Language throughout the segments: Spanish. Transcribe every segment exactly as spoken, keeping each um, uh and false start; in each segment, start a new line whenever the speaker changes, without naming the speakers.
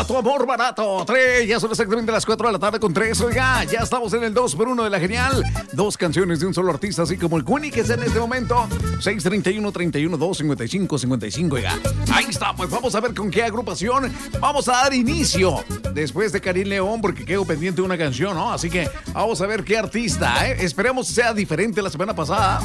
barato, amor barato. Tres, ya son exactamente las cuatro de la tarde con tres. Oiga, ya estamos en el dos por uno de la genial. Dos canciones de un solo artista, así como el Kuni que es en este momento. seis treinta y uno, treinta y uno, dos, cincuenta y cinco, cincuenta y cinco. Oiga, ahí está, pues vamos a ver con qué agrupación vamos a dar inicio. Después de Karim León, porque quedo pendiente de una canción, ¿no? Así que vamos a ver qué artista, ¿eh? Esperemos sea diferente la semana pasada.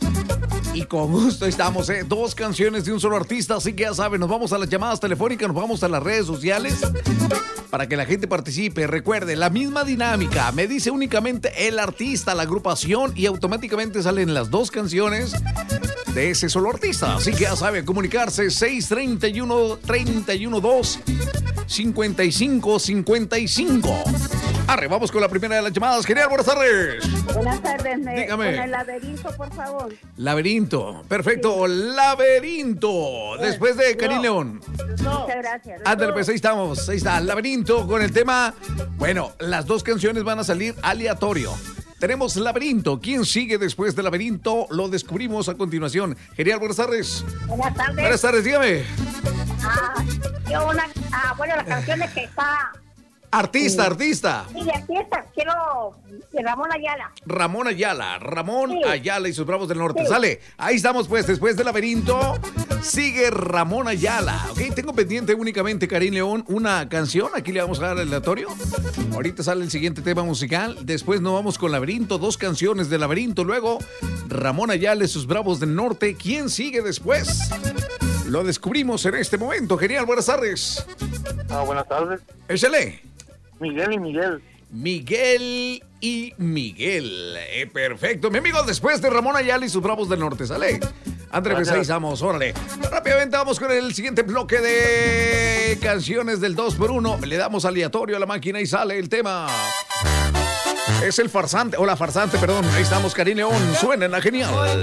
Y con gusto estamos, ¿eh? Dos canciones de un solo artista, así que ya saben, nos vamos a las llamadas telefónicas, nos vamos a las redes sociales para que la gente participe. Recuerde, la misma dinámica, me dice únicamente el artista, la agrupación y automáticamente salen las dos canciones de ese solo artista. Así que ya sabe, comunicarse seis treinta y uno, treinta y uno, dos, cincuenta y cinco, cincuenta y cinco. Arre, vamos con la primera de las llamadas. Genial, buenas tardes.
Buenas tardes, me,
dígame.
Con el laberinto, por favor.
Laberinto, perfecto, sí. Laberinto, después de Karim no. León.
No. Muchas gracias.
Ándale, pues ahí estamos, ahí está, Laberinto con el tema. Bueno, las dos canciones van a salir aleatorio. Tenemos Laberinto. ¿Quién sigue después de Laberinto? Lo descubrimos a continuación. Genial, buenas tardes.
Buenas tardes.
Buenas tardes, dígame.
Ah, yo una, ah, bueno, la canción es que está...
Artista, sí. artista.
Sí, artista. Quiero de Ramón Ayala.
Ramón Ayala. Ramón sí. Ayala y sus Bravos del Norte.
Sí.
Sale. Ahí estamos, pues, después del Laberinto. Sigue Ramón Ayala. Ok, tengo pendiente únicamente, Karim León, una canción. Aquí le vamos a dar el aleatorio. Ahorita sale el siguiente tema musical. Después nos vamos con Laberinto. Dos canciones de Laberinto. Luego, Ramón Ayala y sus Bravos del Norte. ¿Quién sigue después? Lo descubrimos en este momento. Genial, buenas tardes.
Ah, buenas tardes.
Échale.
Miguel y Miguel.
Miguel y Miguel. Eh, perfecto. Mi amigo, después de Ramón Ayala y sus Bravos del Norte. Sale. Andrés, pues ahí estamos. Órale. Rápidamente vamos con el siguiente bloque de canciones del dos por uno. Le damos aleatorio a la máquina y sale el tema. Es el farsante. O la farsante, perdón. Ahí estamos, Karim León. Suena en la genial.